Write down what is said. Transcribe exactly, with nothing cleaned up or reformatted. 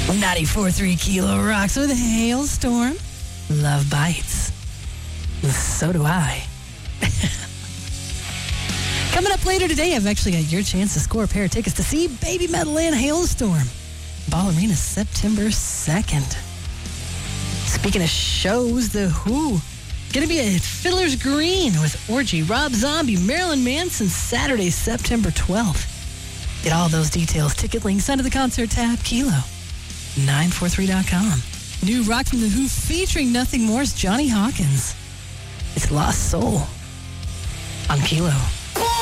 ninety-four point three Kilo rocks with a hailstorm. Love bites. So do I. Coming up later today, I've actually got your chance to score a pair of tickets to see Baby Metal and Hailstorm. Ball Arena, September second. Speaking of shows, The Who going to be at Fiddler's Green with Orgy, Rob Zombie, Marilyn Manson, Saturday, September twelfth. Get all those details, ticket links under the concert tab, Kilo nine four three dot com. New rock from The Who featuring nothing more as Johnny Hawkins. It's Lost Soul on Kilo.